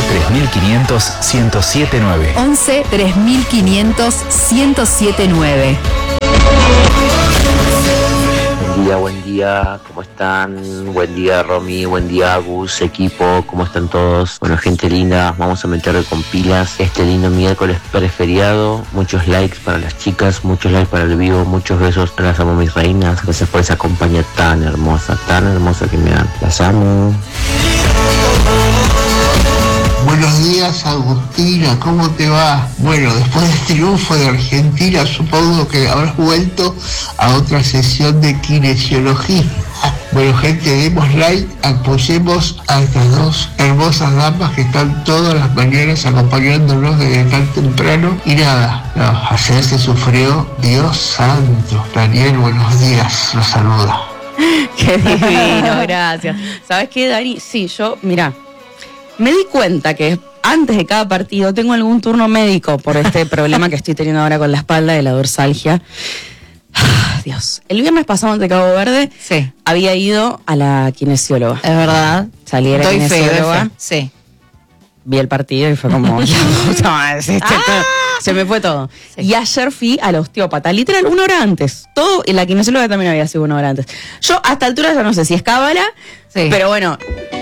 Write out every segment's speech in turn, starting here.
3500 1079. 11 3500 1079. Buen día, ¿cómo están? Buen día, Romy, buen día, Agus, equipo, ¿cómo están todos? Bueno, gente linda, vamos a meterle con pilas este lindo miércoles preferiado. Muchos likes para las chicas, muchos likes para el vivo, muchos besos, las amo mis reinas. Gracias por esa compañía tan hermosa que me dan. Las amo. Buenos días, Agustina, ¿cómo te va? Bueno, después del triunfo de Argentina, supongo que habrás vuelto a otra sesión de kinesiología. Bueno, gente, demos like, apoyemos a estas dos hermosas damas que están todas las mañanas acompañándonos desde tan temprano. Y nada, ayer se sufrió, Dios santo. Daniel, buenos días, los saluda. Qué divino, gracias. ¿Sabes qué, Dani? Sí, yo, mirá, me di cuenta que antes de cada partido tengo algún turno médico por este problema que estoy teniendo ahora con la espalda de la dorsalgia. Dios. El viernes pasado ante Cabo Verde había ido a la kinesióloga. Es verdad. Salí a la kinesióloga. Sí. Vi el partido y fue como... se me fue todo. Sí. Y ayer fui a la osteópata, literal, 1 hora antes. Todo, y la kinesióloga también había sido 1 hora antes. Yo a esta altura ya no sé si es cábala, pero bueno,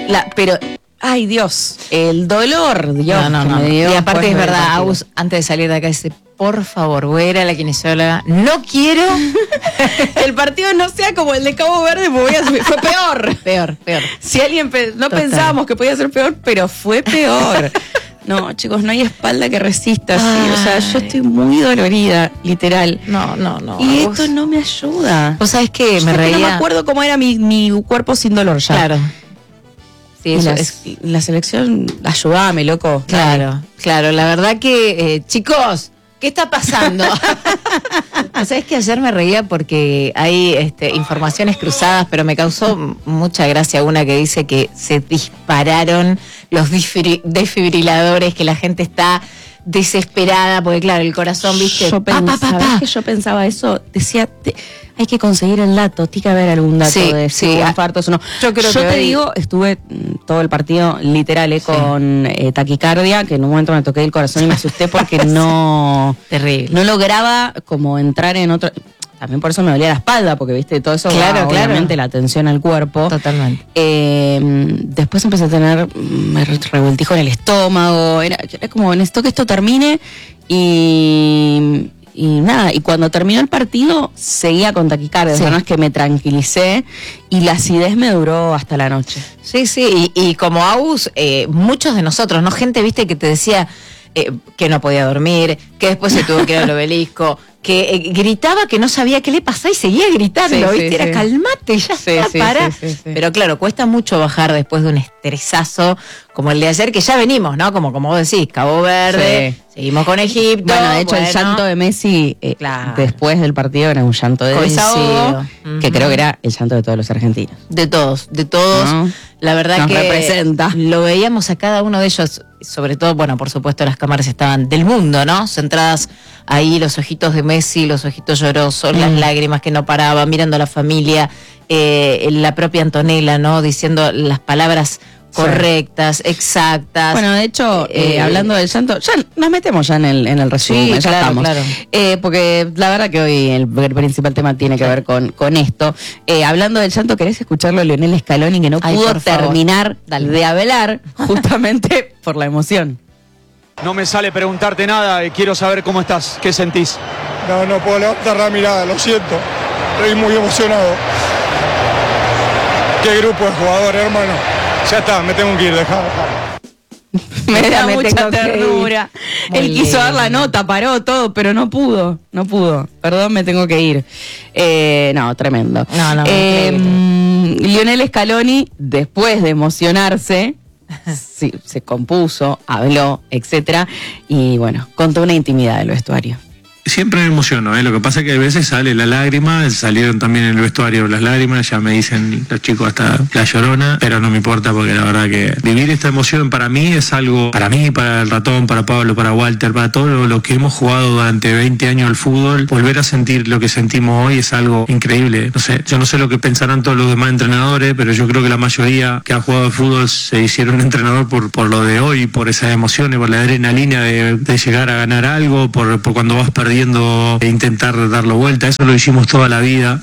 ay, Dios, el dolor, Dios, no. me dio. Y aparte es verdad, Agus, antes de salir de acá dice, por favor, voy a ir a la kinesióloga, no quiero que el partido no sea como el de Cabo Verde, porque fue peor. Peor. Si alguien pensábamos que podía ser peor, pero fue peor. No, chicos, no hay espalda que resista así. O sea, yo estoy muy dolorida, literal. No. Y esto no me ayuda. ¿Vos sabés qué? Me reía. No me acuerdo cómo era mi cuerpo sin dolor ya. Claro. Sí, eso la selección, ayúdame, loco. Claro. La verdad que, chicos, ¿qué está pasando? ¿Sabes que ayer me reía porque hay informaciones cruzadas, pero me causó mucha gracia una que dice que se dispararon los desfibriladores, que la gente está desesperada, porque claro, el corazón, viste, ¿sabés que yo pensaba eso? Decía, hay que conseguir el dato, tiene que haber algún dato de si hubo infartos o no. Yo te digo, estuve todo el partido literal con taquicardia, que en un momento me toqué el corazón y me asusté porque terrible. No lograba como entrar en otro... También por eso me dolía la espalda, porque viste, todo eso obviamente la tensión al cuerpo. Totalmente. Después empecé a tener revoltijo en el estómago, era como, necesito que esto termine y nada, y cuando terminó el partido seguía con taquicardia, o sea, no es que me tranquilicé y la acidez me duró hasta la noche. Sí, y como Agus, muchos de nosotros, ¿no? Gente, viste, que te decía que no podía dormir, que después se tuvo que ir al obelisco, que gritaba que no sabía qué le pasaba y seguía gritando, ¿viste? Era calmate, ya está, para. Pero claro, cuesta mucho bajar después de un estresazo como el de ayer, que ya venimos, ¿no? Como vos decís, Cabo Verde, seguimos con Egipto. Bueno, de hecho, el llanto de Messi después del partido era un llanto de desahogo, que creo que era el llanto de todos los argentinos. De todos. ¿No? La verdad nos que representa. Lo veíamos a cada uno de ellos, sobre todo, bueno, por supuesto las cámaras estaban del mundo, ¿no? Centradas ahí, los ojitos de Messi, los ojitos llorosos, las lágrimas que no paraban, mirando a la familia, la propia Antonella, ¿no? Diciendo las palabras correctas, exactas. Bueno, de hecho, hablando del llanto, ya nos metemos ya en el resumen, ya estamos. Claro. Porque la verdad que hoy el principal tema tiene que ver con esto. Hablando del llanto, ¿querés escucharlo a Lionel Scaloni, que no pudo terminar de hablar justamente por la emoción? No me sale preguntarte nada, quiero saber cómo estás, qué sentís. No puedo levantar la mirada, lo siento. Estoy muy emocionado. Qué grupo de jugadores, hermano. Ya está, me tengo que ir, dejá. Me da mucha ternura. Él quiso dar la nota, paró todo, pero no pudo. Perdón, me tengo que ir. No, tremendo. Lionel Scaloni, después de emocionarse, se compuso, habló, etcétera, y bueno, contó una intimidad del vestuario. Siempre me emociono, lo que pasa es que a veces sale la lágrima, salieron también en el vestuario las lágrimas, ya me dicen los chicos hasta la llorona, pero no me importa porque la verdad que vivir esta emoción para mí es algo, para mí, para el Ratón, para Pablo, para Walter, para todo lo que hemos jugado durante 20 años al fútbol, volver a sentir lo que sentimos hoy es algo increíble. No sé, yo no sé lo que pensarán todos los demás entrenadores, pero yo creo que la mayoría que ha jugado al fútbol se hicieron entrenador por lo de hoy, por esas emociones, por la adrenalina de llegar a ganar algo, por cuando vas perdiendo e intentar darlo vuelta. Eso lo hicimos toda la vida.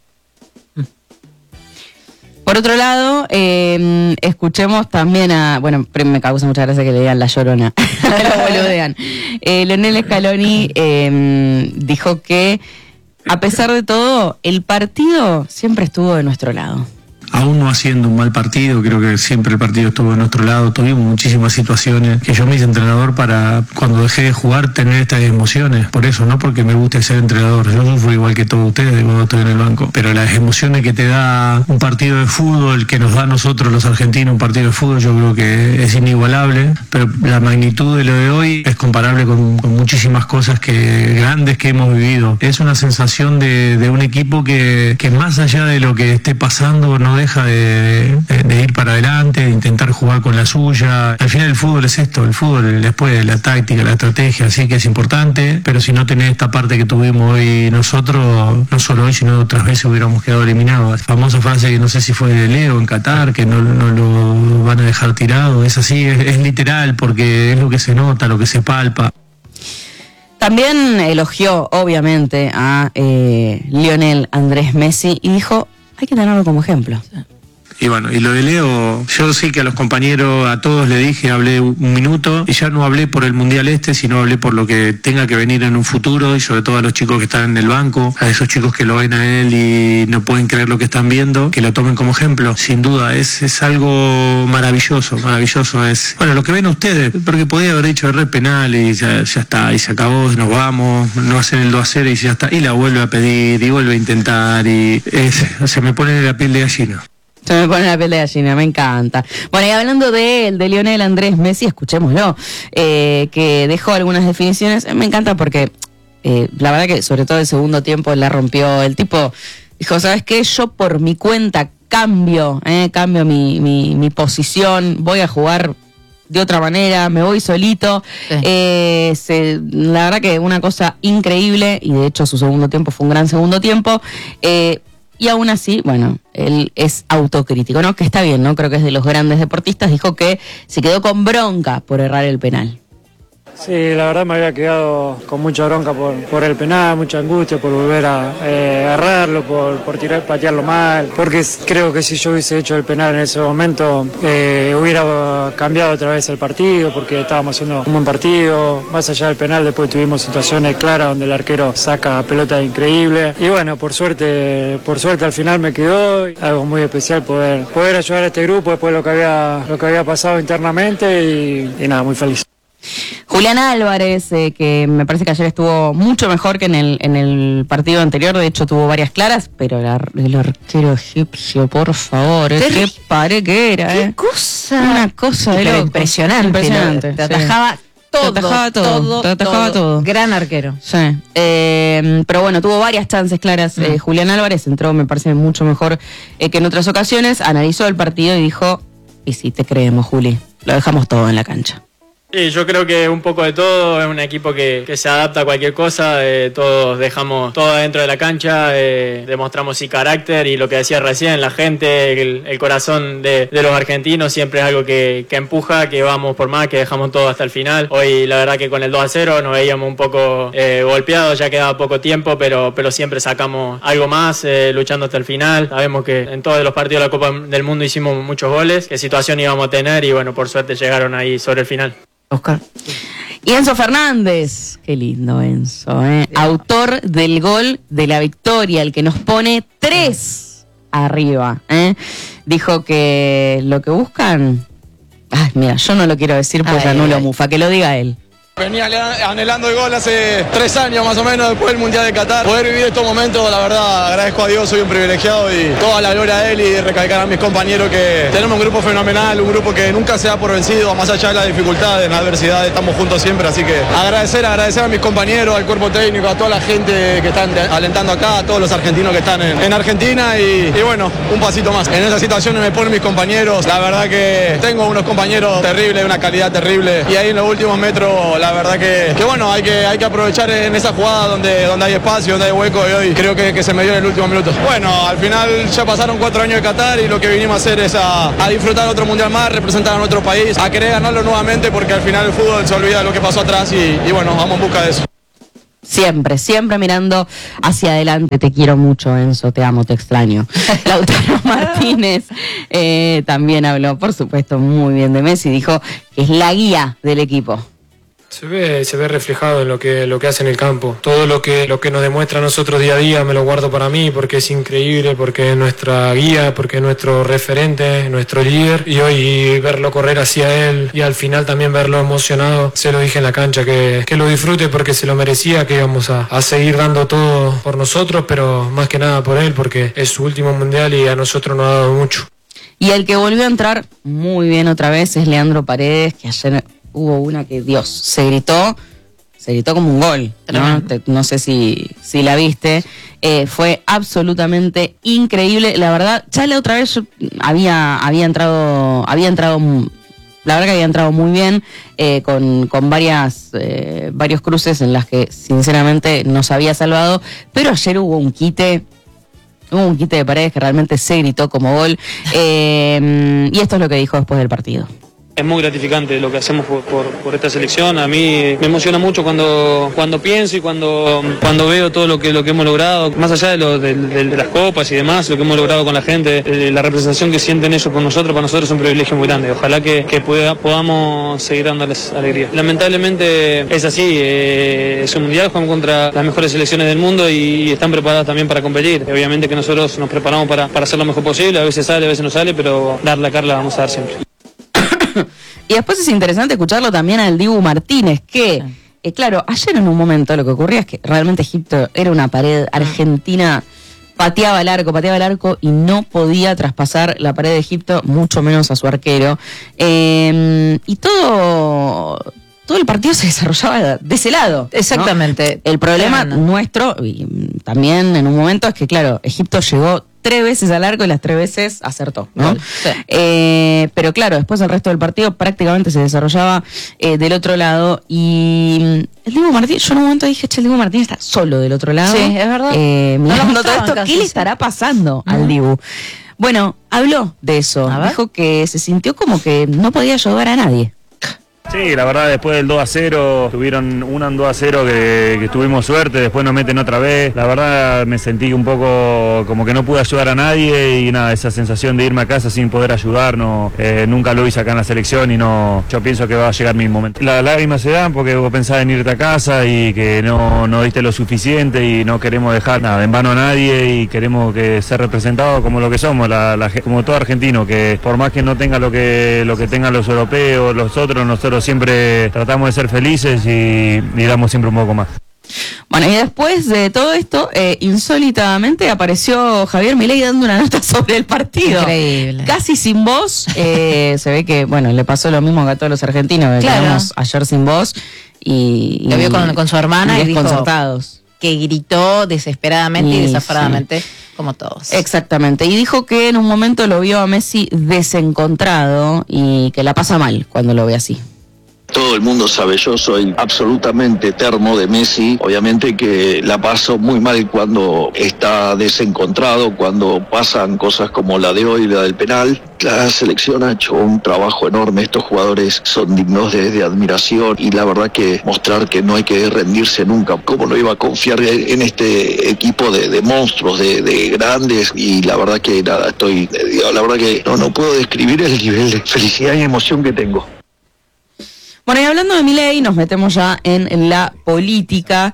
Por otro lado, escuchemos también bueno, me causa mucha gracia que le digan la llorona, lo boludean. Lionel Scaloni dijo que, a pesar de todo, el partido siempre estuvo de nuestro lado. Aún no haciendo un mal partido, creo que siempre el partido estuvo de nuestro lado, tuvimos muchísimas situaciones que yo me hice entrenador para, cuando dejé de jugar, tener estas emociones. Por eso, no porque me guste ser entrenador, yo sufro igual que todos ustedes cuando estoy en el banco, pero las emociones que te da un partido de fútbol, que nos da a nosotros los argentinos un partido de fútbol, yo creo que es inigualable, pero la magnitud de lo de hoy es comparable con muchísimas cosas grandes que hemos vivido. Es una sensación de un equipo que más allá de lo que esté pasando, no deja de ir para adelante, de intentar jugar con la suya. Al final el fútbol es esto, el fútbol después la táctica, la estrategia, así que es importante, pero si no tenés esta parte que tuvimos hoy nosotros, no solo hoy, sino otras veces hubiéramos quedado eliminados. La famosa frase que no sé si fue de Leo en Qatar, que no lo van a dejar tirado, es así, es literal, porque es lo que se nota, lo que se palpa. También elogió, obviamente, a Lionel Andrés Messi y dijo: hay que tenerlo como ejemplo. Y bueno, y lo de Leo, yo sí que a los compañeros, a todos le dije, hablé un minuto, y ya no hablé por el Mundial sino hablé por lo que tenga que venir en un futuro, y sobre todo a los chicos que están en el banco, a esos chicos que lo ven a él y no pueden creer lo que están viendo, que lo tomen como ejemplo. Sin duda, es algo maravilloso, es, bueno, lo que ven ustedes, porque podía haber dicho el penal y ya está, y se acabó, nos vamos, no hacen el 2-0 y ya está, y la vuelve a pedir, y vuelve a intentar, y se me pone la piel de gallina. Se me pone la piel de gallina, me encanta. Bueno, y hablando de él, de Lionel Andrés Messi, escuchémoslo, que dejó algunas definiciones. Me encanta porque la verdad que sobre todo el segundo tiempo la rompió. El tipo dijo: ¿sabes qué? Yo por mi cuenta cambio mi posición, voy a jugar de otra manera, me voy solito. Sí. La verdad que una cosa increíble, y de hecho su segundo tiempo fue un gran segundo tiempo. Y aún así, bueno, él es autocrítico, ¿no? Que está bien, ¿no? Creo que es de los grandes deportistas. Dijo que se quedó con bronca por errar el penal. Sí, la verdad me había quedado con mucha bronca por el penal, mucha angustia por volver a agarrarlo, por patearlo mal, porque creo que si yo hubiese hecho el penal en ese momento hubiera cambiado otra vez el partido, porque estábamos haciendo un buen partido. Más allá del penal, después tuvimos situaciones claras donde el arquero saca pelota increíble, y bueno, por suerte al final me quedó. Algo muy especial poder ayudar a este grupo después de lo que había pasado internamente, y nada, muy feliz. Julián Álvarez, que me parece que ayer estuvo mucho mejor que en el partido anterior, de hecho tuvo varias claras, pero el arquero egipcio, por favor, qué pare que era. Qué cosa. Una cosa de loco. Impresionante. Te atajaba todo. Gran arquero. Sí. Pero bueno, tuvo varias chances claras. Julián Álvarez entró, me parece, mucho mejor que en otras ocasiones. Analizó el partido y dijo: y sí, te creemos, Juli, lo dejamos todo en la cancha. Sí, yo creo que un poco de todo, es un equipo que se adapta a cualquier cosa, todos dejamos todo adentro de la cancha, demostramos carácter, y lo que decía recién, la gente, el corazón de los argentinos siempre es algo que empuja, que vamos por más, que dejamos todo hasta el final. Hoy la verdad que con el 2-0 nos veíamos un poco golpeados, ya quedaba poco tiempo, pero siempre sacamos algo más, luchando hasta el final. Sabemos que en todos los partidos de la Copa del Mundo hicimos muchos goles, qué situación íbamos a tener, y bueno, por suerte llegaron ahí sobre el final. Oscar. Y Enzo Fernández, qué lindo Enzo, autor del gol de la victoria, el que nos pone 3 arriba, dijo que lo que buscan, mira, yo no lo quiero decir porque anulo Mufa, que lo diga él. Venía anhelando el gol hace 3 años más o menos después del Mundial de Qatar. Poder vivir estos momentos, la verdad, agradezco a Dios, soy un privilegiado y toda la gloria a él y recalcar a mis compañeros que tenemos un grupo fenomenal, un grupo que nunca se da por vencido, más allá de las dificultades, en la adversidad, estamos juntos siempre, así que agradecer a mis compañeros, al cuerpo técnico, a toda la gente que están alentando acá, a todos los argentinos que están en Argentina y bueno, un pasito más. En esa situación me ponen mis compañeros, la verdad que tengo unos compañeros terribles, una calidad terrible y ahí en los últimos metros, la verdad que bueno, hay que aprovechar en esa jugada donde hay espacio, donde hay hueco y hoy creo que se me dio en el último minuto. Bueno, al final ya pasaron 4 años de Qatar y lo que vinimos a hacer es a disfrutar otro mundial más, representar a nuestro país, a querer ganarlo nuevamente porque al final el fútbol se olvida de lo que pasó atrás y bueno, vamos en busca de eso. Siempre mirando hacia adelante. Te quiero mucho, Enzo, te amo, te extraño. Lautaro Martínez también habló, por supuesto, muy bien de Messi. Dijo que es la guía del equipo. Se ve reflejado en lo que hace en el campo. Todo lo que nos demuestra a nosotros día a día me lo guardo para mí porque es increíble, porque es nuestra guía, porque es nuestro referente, nuestro líder. Y hoy verlo correr hacia él y al final también verlo emocionado, se lo dije en la cancha, que lo disfrute porque se lo merecía, que íbamos a seguir dando todo por nosotros, pero más que nada por él porque es su último mundial y a nosotros nos ha dado mucho. Y el que volvió a entrar muy bien otra vez es Leandro Paredes, que ayer hubo una que, Dios, se gritó como un gol, ¿no? No sé si la viste, fue absolutamente increíble, la verdad. Ya la otra vez había entrado, la verdad que había entrado muy bien, con varios cruces en las que sinceramente nos había salvado, pero ayer hubo un quite de Paredes que realmente se gritó como gol, y esto es lo que dijo después del partido. Es muy gratificante lo que hacemos por esta selección. A mí me emociona mucho cuando pienso y cuando veo todo lo que hemos logrado, más allá de las copas y demás, lo que hemos logrado con la gente, la representación que sienten ellos con nosotros, para nosotros es un privilegio muy grande. Ojalá que podamos seguir dándoles alegría. Lamentablemente es así, es un mundial, jugamos contra las mejores selecciones del mundo y están preparadas también para competir. Obviamente que nosotros nos preparamos para hacer lo mejor posible, a veces sale, a veces no sale, pero dar la cara la vamos a dar siempre. Y después es interesante escucharlo también al Dibu Martínez, que, claro, ayer en un momento lo que ocurría es que realmente Egipto era una pared, Argentina pateaba el arco y no podía traspasar la pared de Egipto, mucho menos a su arquero. Y todo el partido se desarrollaba de ese lado. Exactamente. ¿No? El problema nuestro, y también en un momento, es que, claro, Egipto llegó 3 veces al arco y las 3 veces acertó, ¿no? Sí. Pero claro, después el resto del partido prácticamente se desarrollaba del otro lado y el Dibu Martínez, yo en un momento dije, el Dibu Martínez está solo del otro lado. Sí, es verdad. Mirando todo esto, ¿qué le estará pasando al Dibu? Bueno, habló de eso, dijo que se sintió como que no podía ayudar a nadie. Sí, la verdad después del 2-0, tuvieron un 2-0 que tuvimos suerte, después nos meten otra vez, la verdad me sentí un poco como que no pude ayudar a nadie y nada, esa sensación de irme a casa sin poder ayudar, nunca lo hice acá en la selección y yo pienso que va a llegar mi momento. Las lágrimas se dan porque vos pensás en irte a casa y que no diste lo suficiente y no queremos dejar nada en vano a nadie y queremos que ser representados como lo que somos, como todo argentino, que por más que no tenga lo que tengan los europeos, los otros, nosotros siempre tratamos de ser felices y damos siempre un poco más. Bueno, y después de todo esto, insólitamente apareció Javier Milei dando una nota sobre el partido. Increíble. Casi sin voz. Se ve que, bueno, le pasó lo mismo que a todos los argentinos, que quedamos ayer sin voz. Y lo vio con su hermana y dijo que gritó desesperadamente y desaforadamente, como todos. Exactamente. Y dijo que en un momento lo vio a Messi desencontrado y que la pasa mal cuando lo ve así. Todo el mundo sabe, yo soy absolutamente termo de Messi, obviamente que la paso muy mal cuando está desencontrado, cuando pasan cosas como la de hoy, la del penal. La selección ha hecho un trabajo enorme, estos jugadores son dignos de admiración y la verdad que mostrar que no hay que rendirse nunca. ¿Cómo no iba a confiar en este equipo de monstruos, de grandes? Y la verdad que nada, la verdad que no puedo describir el nivel de felicidad y emoción que tengo. Bueno, y hablando de Milei, nos metemos ya en la política.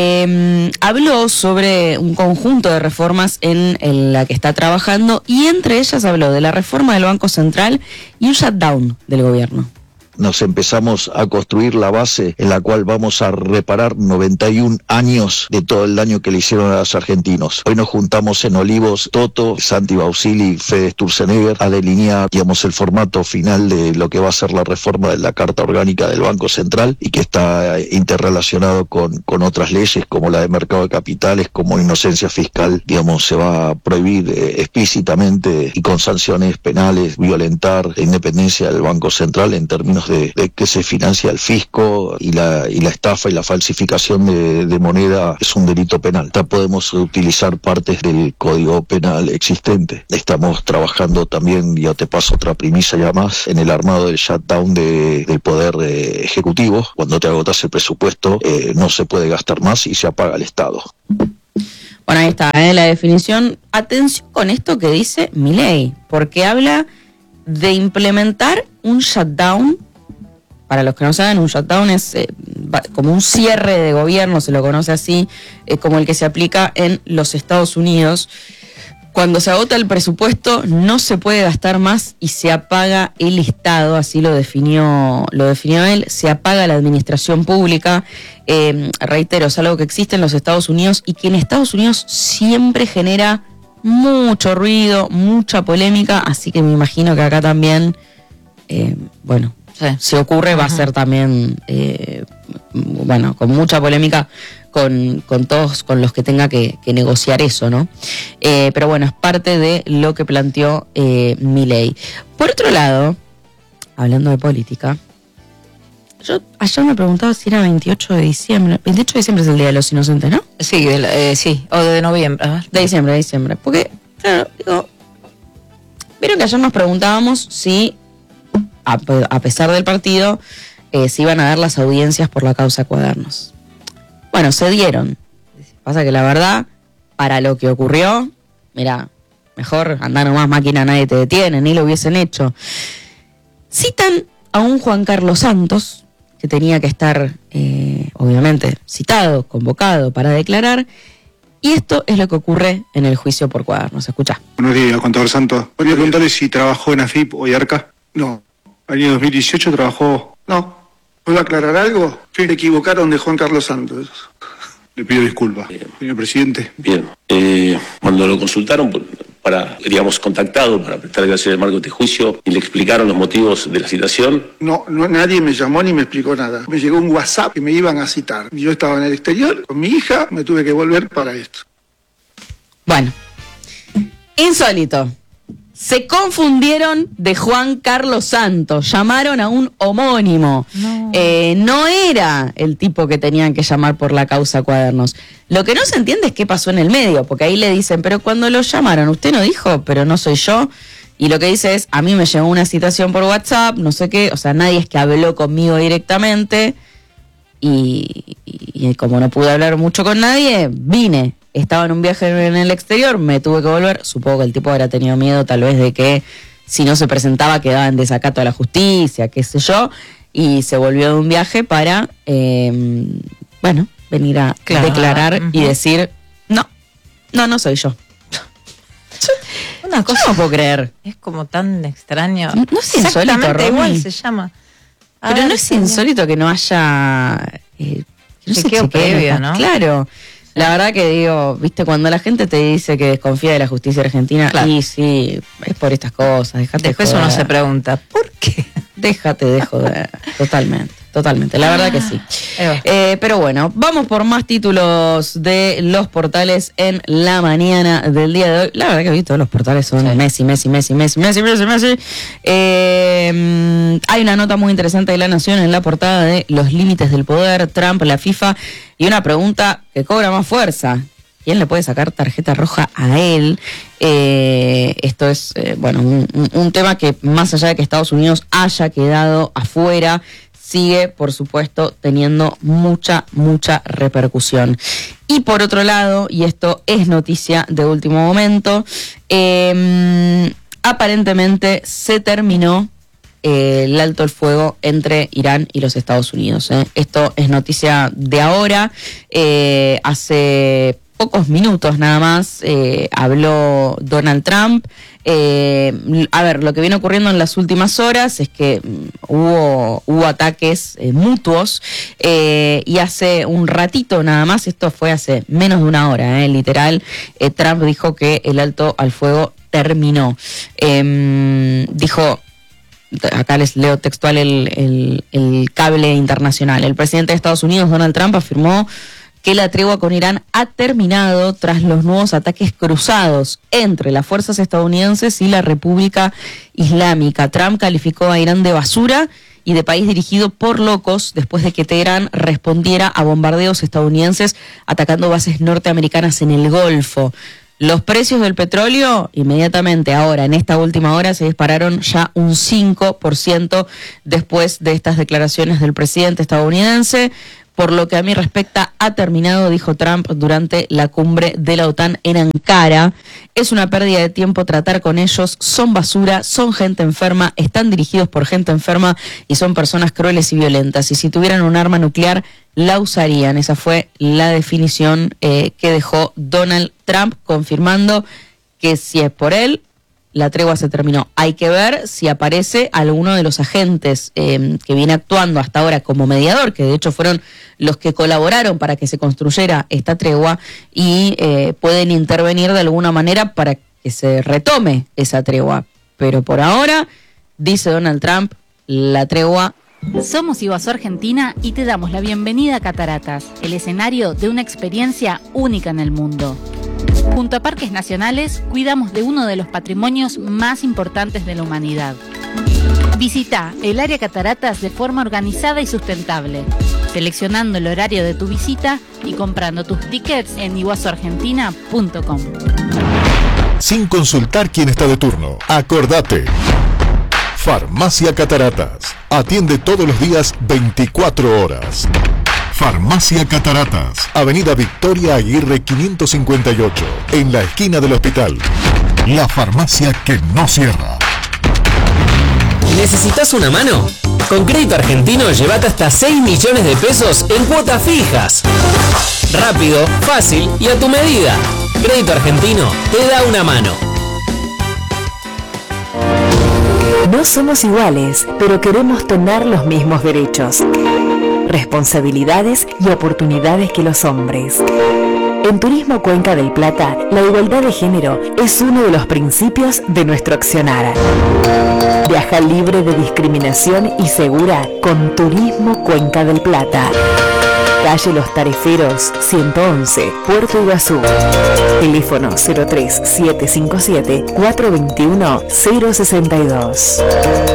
Habló sobre un conjunto de reformas en la que está trabajando y entre ellas habló de la reforma del Banco Central y un shutdown del gobierno. nos empezamos a construir la base en la cual vamos a reparar 91 años de todo el daño que le hicieron a los argentinos. Hoy nos juntamos en Olivos, Toto, Santi Bausili, Fede Sturzenegger, a delinear, digamos, el formato final de lo que va a ser la reforma de la Carta Orgánica del Banco Central y que está interrelacionado con otras leyes como la de mercado de capitales, como inocencia fiscal, digamos, se va a prohibir explícitamente y con sanciones penales violentar la independencia del Banco Central en términos de que se financia el fisco y la estafa y la falsificación de moneda es un delito penal. Ya podemos utilizar partes del Código Penal existente. Estamos trabajando también, ya te paso otra premisa ya más, en el armado del shutdown del Poder Ejecutivo. Cuando te agotas el presupuesto no se puede gastar más y se apaga el Estado. Bueno, ahí está, la definición. Atención con esto que dice Milei, porque habla de implementar un shutdown. Para los que no saben, un shutdown es como un cierre de gobierno, se lo conoce así, como el que se aplica en los Estados Unidos. Cuando se agota el presupuesto no se puede gastar más y se apaga el Estado, así lo definió él, se apaga la administración pública. Reitero, es algo que existe en los Estados Unidos y que en Estados Unidos siempre genera mucho ruido, mucha polémica, así que me imagino que acá también, se ocurre, va a ser también, con mucha polémica con todos con los que tenga que negociar eso, ¿no? Pero bueno, es parte de lo que planteó Milei. Por otro lado, hablando de política, yo ayer me preguntaba si era 28 de diciembre. 28 de diciembre es el Día de los Inocentes, ¿no? Sí, sí, o de noviembre. De diciembre. Porque, claro, digo, vieron que ayer nos preguntábamos si, a pesar del partido, se iban a dar las audiencias por la causa Cuadernos. Bueno, se dieron. Pasa que la verdad, para lo que ocurrió, mira, mejor andar nomás máquina, nadie te detiene, ni lo hubiesen hecho. Citan a un Juan Carlos Santos, que tenía que estar, obviamente, citado, convocado para declarar, y esto es lo que ocurre en el juicio por Cuadernos. Escuchá. Buenos días, contador Santos. Podría preguntarle si trabajó en AFIP o IARCA. No. Año 2018 trabajó. No. ¿Puedo aclarar algo? Sí. Se equivocaron de Juan Carlos Santos. Le pido disculpas, señor presidente. Bien. Cuando lo consultaron contactado para prestar declaración del marco de este juicio y le explicaron los motivos de la citación. No, nadie me llamó ni me explicó nada. Me llegó un WhatsApp que me iban a citar. Yo estaba en el exterior con mi hija, me tuve que volver para esto. Bueno, insólito. Se confundieron de Juan Carlos Santos, llamaron a un homónimo. No era el tipo que tenían que llamar por la causa Cuadernos. Lo que no se entiende es qué pasó en el medio, porque ahí le dicen, pero cuando lo llamaron, usted no dijo, pero no soy yo. Y lo que dice es, a mí me llegó una citación por WhatsApp, no sé qué, o sea, nadie es que habló conmigo directamente. Y como no pude hablar mucho con nadie, vine. Estaba en un viaje en el exterior, me tuve que volver. Supongo que el tipo habrá tenido miedo tal vez de que si no se presentaba quedaba en desacato a la justicia, qué sé yo, y se volvió de un viaje para, venir a declarar y decir, no soy yo. Una cosa yo no puedo creer. Es como tan extraño. No es insólito, Romy. Igual se llama. Pero no es insólito que no haya... no sé, previo, ¿no? Claro. La verdad que digo, viste, cuando la gente te dice que desconfía de la justicia argentina, claro. Y sí, es por estas cosas, déjate después de joder. Uno se pregunta, ¿por qué? Déjate de joder, totalmente, la verdad que sí. Pero bueno, vamos por más títulos de los portales en la mañana del día de hoy. La verdad que vi todos los portales son Messi. Hay una nota muy interesante de La Nación en la portada de Los límites del poder, Trump, la FIFA, y una pregunta que cobra más fuerza. ¿Quién le puede sacar tarjeta roja a él? Esto es, un tema que más allá de que Estados Unidos haya quedado afuera, sigue, por supuesto, teniendo mucha repercusión. Y por otro lado, y esto es noticia de último momento, aparentemente se terminó el alto el fuego entre Irán y los Estados Unidos. Esto es noticia de ahora. Hace pocos minutos nada más habló Donald Trump. A ver, lo que viene ocurriendo en las últimas horas es que hubo ataques mutuos y hace un ratito nada más, esto fue hace menos de una hora, literal, Trump dijo que el alto al fuego terminó. Dijo, acá les leo textual el cable internacional, el presidente de Estados Unidos, Donald Trump, afirmó que la tregua con Irán ha terminado tras los nuevos ataques cruzados entre las fuerzas estadounidenses y la República Islámica. Trump calificó a Irán de basura y de país dirigido por locos después de que Teherán respondiera a bombardeos estadounidenses atacando bases norteamericanas en el Golfo. Los precios del petróleo inmediatamente ahora, en esta última hora, se dispararon ya un 5% después de estas declaraciones del presidente estadounidense. Por lo que a mí respecta, ha terminado, dijo Trump durante la cumbre de la OTAN en Ankara. Es una pérdida de tiempo tratar con ellos, son basura, son gente enferma, están dirigidos por gente enferma y son personas crueles y violentas. Y si tuvieran un arma nuclear, la usarían. Esa fue la definición que dejó Donald Trump, confirmando que si es por él, la tregua se terminó. Hay que ver si aparece alguno de los agentes que viene actuando hasta ahora como mediador, que de hecho fueron los que colaboraron para que se construyera esta tregua y pueden intervenir de alguna manera para que se retome esa tregua. Pero por ahora, dice Donald Trump, la tregua. Somos Iguazú Argentina y te damos la bienvenida a Cataratas, el escenario de una experiencia única en el mundo. Junto a parques nacionales, cuidamos de uno de los patrimonios más importantes de la humanidad. Visita el área Cataratas de forma organizada y sustentable, seleccionando el horario de tu visita y comprando tus tickets en iguazuargentina.com. Sin consultar quién está de turno, acordate. Farmacia Cataratas. Atiende todos los días 24 horas. Farmacia Cataratas, Avenida Victoria Aguirre 558, en la esquina del hospital. La farmacia que no cierra. ¿Necesitas una mano? Con Crédito Argentino llévate hasta 6 millones de pesos en cuotas fijas. Rápido, fácil y a tu medida. Crédito Argentino te da una mano. No somos iguales, pero queremos tener los mismos derechos, responsabilidades y oportunidades que los hombres. En Turismo Cuenca del Plata, la igualdad de género es uno de los principios de nuestro accionar. Viaja libre de discriminación y segura con Turismo Cuenca del Plata. Calle Los Tareferos, 111, Puerto Iguazú. Teléfono 03757 421 062.